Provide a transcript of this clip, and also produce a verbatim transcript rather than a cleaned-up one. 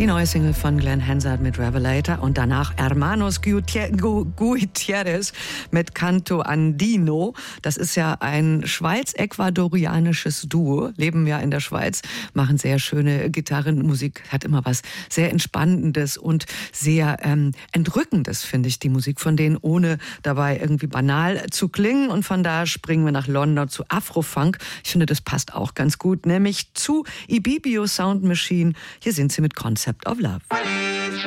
Die neue Single von Glenn Hansard mit Revelator und danach Hermanos Gutierrez mit Canto Andino. Das ist ja ein schweiz-ecuadorianisches Duo, leben ja in der Schweiz, machen sehr schöne Gitarrenmusik, hat immer was sehr Entspannendes und sehr ähm, Entrückendes, finde ich, die Musik von denen, ohne dabei irgendwie banal zu klingen. Und von da springen wir nach London zu Afrofunk. Ich finde, das passt auch ganz gut, nämlich zu Ibibio Sound Machine. Hier sind sie mit Concept of Love.